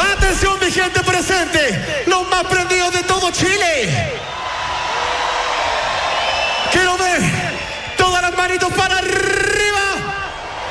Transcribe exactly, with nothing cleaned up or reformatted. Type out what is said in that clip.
Atención, mi gente presente, los más prendidos de todo Chile. Quiero ver